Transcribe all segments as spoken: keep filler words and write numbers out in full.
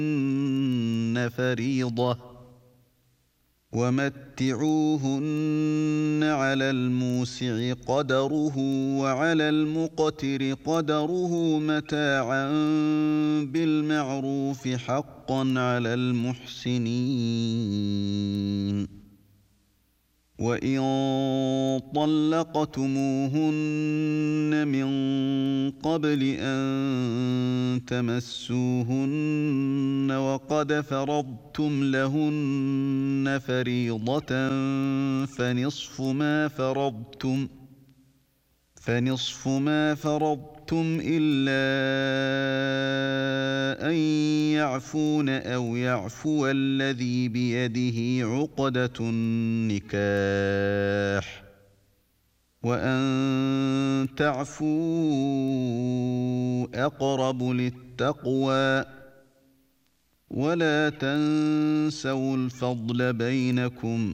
فريضة ومتعوهن على الموسع قدره وعلى المقتر قدره متاعا بالمعروف حقا على المحسنين. وإن طلقتموهن من قبل أن تمسوهن وقد فرضتم لهن فريضة فنصف ما فرضتم فنصف ما فرضتم إلا أن يعفون أو يعفو الذي بيده عقدة النكاح وأن تعفوا أقرب للتقوى ولا تنسوا الفضل بينكم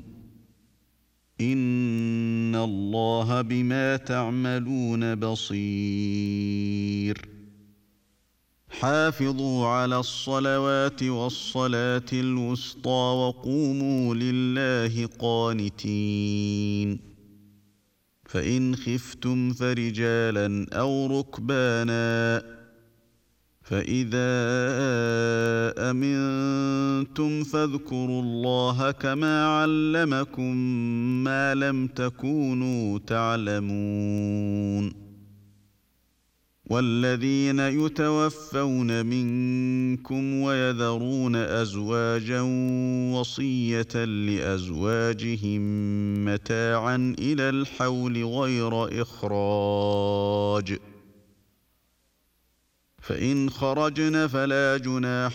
إن الله بما تعملون بصير. حافظوا على الصلوات والصلاة الوسطى وقوموا لله قانتين. فإن خفتم فرجالا أو ركبانا فإذا أمنتم فاذكروا الله كما علمكم ما لم تكونوا تعلمون. والذين يتوفون منكم ويذرون أزواجا وصية لأزواجهم متاعا إلى الحول غير إخراج فإن خرجن فلا جناح